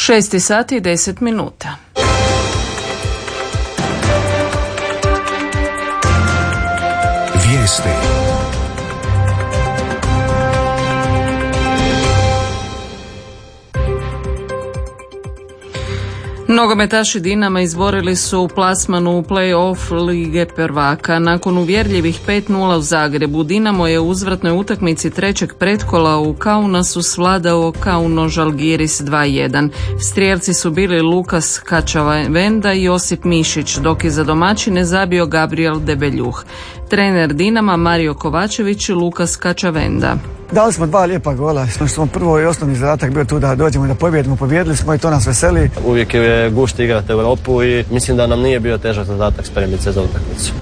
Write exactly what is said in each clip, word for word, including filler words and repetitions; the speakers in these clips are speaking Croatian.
šest sati i deset minuta. Vijesti. Nogometaši Dinama izborili su plasmanu u play-off Lige prvaka. Nakon uvjerljivih pet nula u Zagrebu, Dinamo je u uzvratnoj utakmici trećeg pretkola u Kaunasu svladao Kauno Žalgiris dva jedan. Strijelci su bili Lukas Kačavenda i Josip Mišić, dok je za domaćine zabio Gabriel Debeljuh. Trener Dinama Mario Kovačević i Lukas Kačavenda. Dali smo dva lijepa gola, što smo prvo i osnovni zadatak bio tu da dođemo i da pobjedimo, pobjedili smo i to nas veseli. Uvijek je gušt igrati Europu i mislim da nam nije bio težak zadatak spremiti se za utakmicu.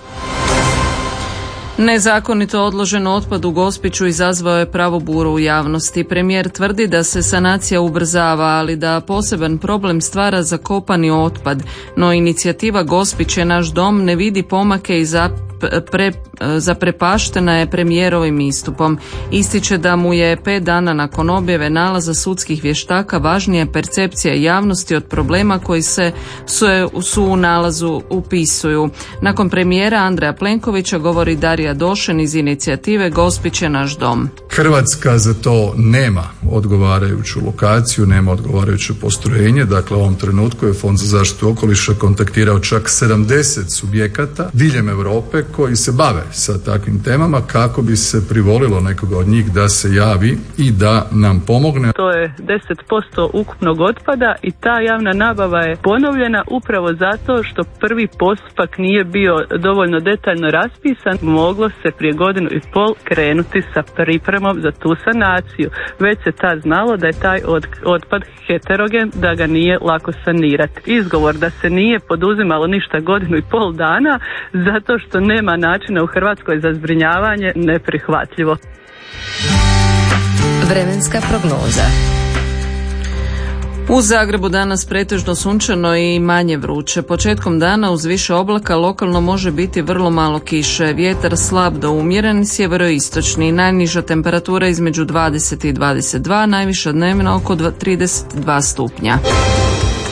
Nezakonito odložen otpad u Gospiću izazvao je pravu buru u javnosti. Premijer tvrdi da se sanacija ubrzava, ali da poseban problem stvara zakopani otpad. No inicijativa Gospić je naš dom ne vidi pomake i za Pre, zaprepaštena je premijerovim istupom. Ističe da mu je pet dana nakon objave nalaza sudskih vještaka važnija percepcija javnosti od problema koji se su, su u nalazu upisuju. Nakon premijera Andreja Plenkovića govori Darija Došen iz inicijative Gospić je naš dom. Hrvatska za to nema odgovarajuću lokaciju, nema odgovarajuće postrojenje. Dakle, u ovom trenutku je Fond za zaštitu okoliša kontaktirao čak sedamdeset subjekata diljem Europe koji se bave sa takvim temama kako bi se privolilo nekoga od njih da se javi i da nam pomogne. To je deset posto ukupnog otpada i ta javna nabava je ponovljena upravo zato što prvi postupak nije bio dovoljno detaljno raspisan. Moglo se prije godinu i pol krenuti sa pripremom za tu sanaciju. Već se tad znalo da je taj otpad heterogen, da ga nije lako sanirati. Izgovor da se nije poduzimalo ništa godinu i pol dana zato što nema načina u Hrvatskoj za zbrinjavanje neprihvatljivo. Vremenska prognoza. U Zagrebu danas pretežno sunčano i manje vruće. Početkom dana uz više oblaka lokalno može biti vrlo malo kiše. Vjetar slab do umjeren, sjeveroistočni. Najniža temperatura između dvadeset i dvadeset dva, najviša dnevna oko trideset dva stupnja.